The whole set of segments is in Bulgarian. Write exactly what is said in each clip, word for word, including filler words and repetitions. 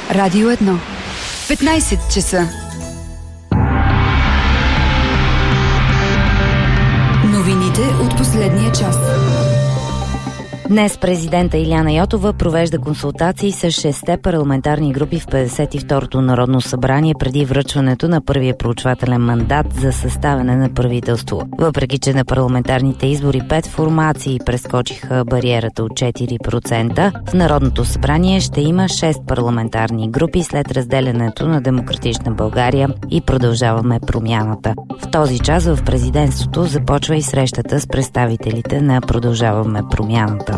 Радио едно. петнайсет часа. Новините от последния час. Днес президента Илияна Йотова провежда консултации с шестте парламентарни групи в петдесет и второто Народно събрание преди връчването на първия проучвателен мандат за съставяне на правителство. Въпреки че на парламентарните избори пет формации прескочиха бариерата от четири процента, в Народното събрание ще има шест парламентарни групи след разделянето на Демократична България и Продължаваме промяната. В този час в президентството започва и срещата с представителите на Продължаваме промяната.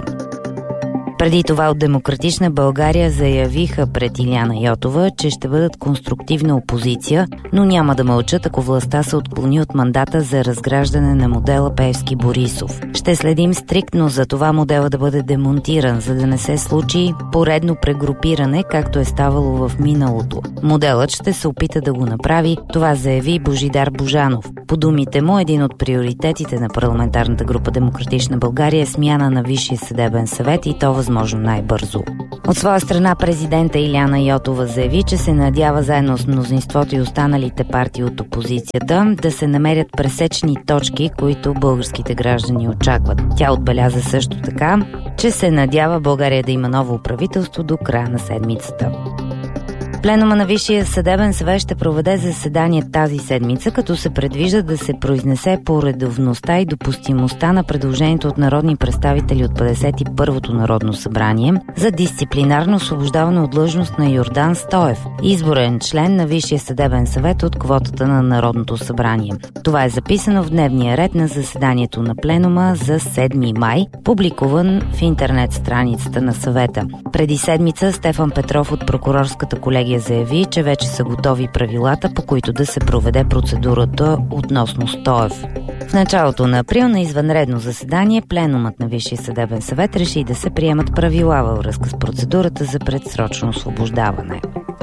Преди това от Демократична България заявиха пред Илияна Йотова, че ще бъдат конструктивна опозиция, но няма да мълчат, ако властта се отклони от мандата за разграждане на модела Пеевски-Борисов. Ще следим стриктно за това модела да бъде демонтиран, за да не се случи поредно прегрупиране, както е ставало в миналото. Моделът ще се опита да го направи, това заяви Божидар Божанов. По думите му, един от приоритетите на парламентарната група Демократична България е смяна на Висшия съдебен съвет и то възможно най-бързо. От своя страна президента Илияна Йотова заяви, че се надява заедно с мнозинството и останалите партии от опозицията да се намерят пресечни точки, които българските граждани очакват. Тя отбеляза също така, че се надява България да има ново правителство до края на седмицата. Пленума на Висшия съдебен съвет ще проведе заседание тази седмица, като се предвижда да се произнесе по редовността и допустимостта на предложението от народни представители от петдесет и първото Народно събрание за дисциплинарно освобождаване от длъжност на Йордан Стоев, изборен член на Висшия съдебен съвет от квотата на Народното събрание. Това е записано в дневния ред на заседанието на пленума за седми май, публикуван в интернет страницата на съвета. Преди седмица Стефан Петров от прокурорската колегия заяви, че вече са готови правилата, по които да се проведе процедурата относно Стоев. В началото на април на извънредно заседание пленумът на Висшия съдебен съвет реши да се приемат правила във връзка с процедурата за предсрочно освобождаване.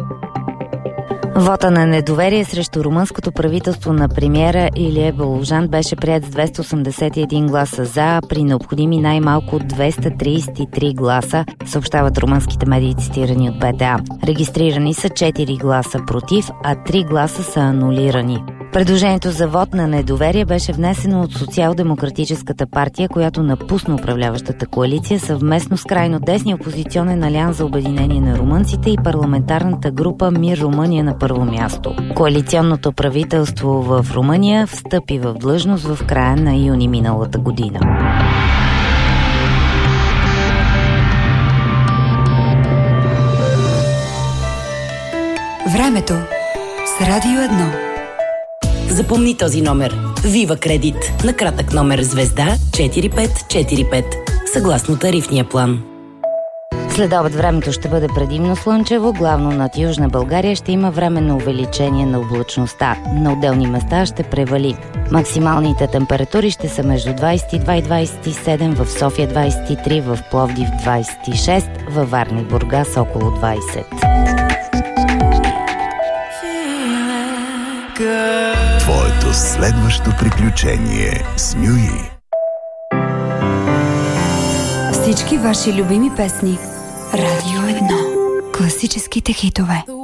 Вота на недоверие срещу румънското правителство на премиера Илие Балужан беше приет с двеста осемдесет и един гласа за, при необходими най-малко двеста тридесет и три гласа, съобщават румънските медии, цитирани от Б Т А. Регистрирани са четири гласа против, а три гласа са анулирани. Предложението за вод на недоверие беше внесено от Социал-демократическата партия, която напусна управляващата коалиция съвместно с крайно десния опозиционен алианс за обединение на румънците и парламентарната група Мир Румъния на първо място. Коалиционното правителство в Румъния встъпи в длъжност в края на юни миналата година. Времето с Радио едно. Запомни този номер. Вива Кредит. На кратък номер звезда четири пет четири пет. Съгласно тарифния план. След обед времето ще бъде предимно слънчево, главно над Южна България ще има временно увеличение на облачността. На отделни места ще превали. Максималните температури ще са между двадесет и два и двадесет и седем, в София двадесет и три, в Пловдив двадесет и шест, във Варна и Бургас около двадесет. Твоето следващо приключение с Нюи. Всички ваши любими песни. Радио едно. Класическите хитове.